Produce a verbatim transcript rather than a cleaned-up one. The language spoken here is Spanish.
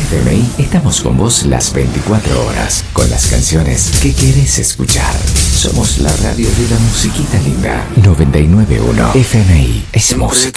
F M I estamos con vos las veinticuatro horas, con las canciones que querés escuchar. Somos la radio de la musiquita linda. noventa y nueve punto uno F M I es música.